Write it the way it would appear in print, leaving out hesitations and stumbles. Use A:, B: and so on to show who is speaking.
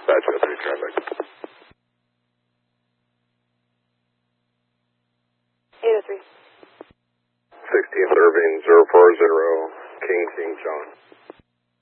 A: Dispatch 03 traffic.
B: 803.
A: 16th Irving 040, King John.